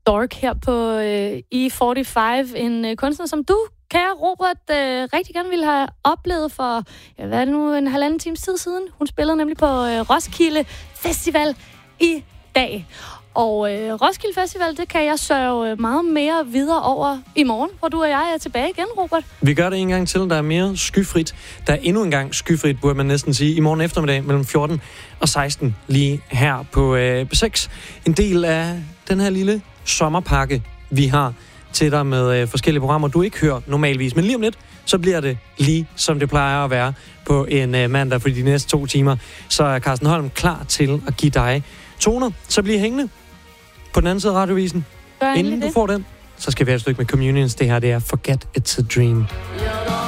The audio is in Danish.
Stork her på E45. En kunstner, som du, kære Robert, rigtig gerne ville have oplevet for, hvad er det nu, en halvanden times tid siden. Hun spillede nemlig på Roskilde Festival i dag. Og Roskilde Festival, det kan jeg sørge meget mere videre over i morgen, hvor du og jeg er tilbage igen, Robert. Vi gør det en gang til, der er mere skyfrit. Der er endnu en gang skyfrit, burde man næsten sige, i morgen eftermiddag mellem 14 og 16 lige her på B6. En del af den her lille sommerpakke, vi har til dig med forskellige programmer, du ikke hører normalvis. Men lige om lidt, så bliver det lige som det plejer at være på en mandag, for de næste 2 timer. Så er Carsten Holm klar til at give dig toner. Så bliv hængende på den anden side af radiovisen. Inden du får den, så skal vi have et stykke med Communions. Det her, det er Forget It's a Dream.